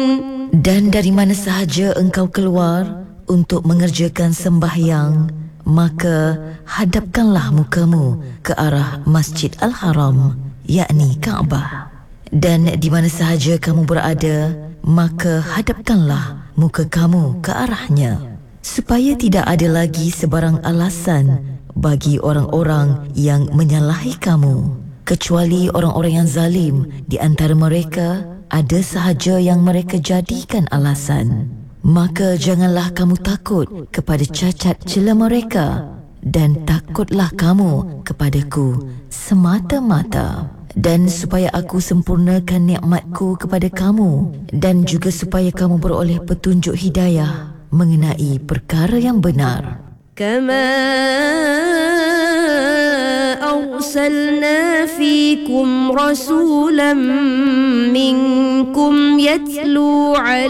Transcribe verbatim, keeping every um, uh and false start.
Dan dari mana sahaja engkau keluar untuk mengerjakan sembahyang, maka hadapkanlah mukamu ke arah Masjid Al-Haram, yakni Kaabah. Dan di mana sahaja kamu berada, maka hadapkanlah muka kamu ke arahnya, supaya tidak ada lagi sebarang alasan bagi orang-orang yang menyalahi kamu, kecuali orang-orang yang zalim. Di antara mereka ada sahaja yang mereka jadikan alasan. Maka janganlah kamu takut kepada cacat cela mereka, dan takutlah kamu kepadaku semata-mata. Dan supaya aku sempurnakan nikmatku kepada kamu, dan juga supaya kamu beroleh petunjuk hidayah mengenai perkara yang benar. Kama أرسلنا فيكم رسولا منكم يتلو عليكم